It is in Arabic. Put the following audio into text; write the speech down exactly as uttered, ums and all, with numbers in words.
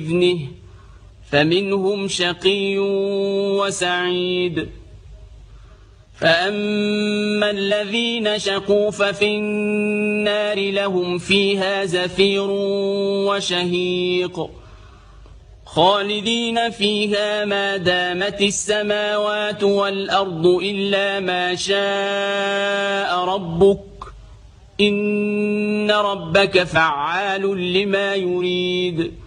بإذنه فمنهم شقي وسعيد. فأما الذين شقوا ففي النار لهم فيها زفير وشهيق خالدين فيها ما دامت السماوات والأرض إلا ما شاء ربك إن ربك فعال لما يريد.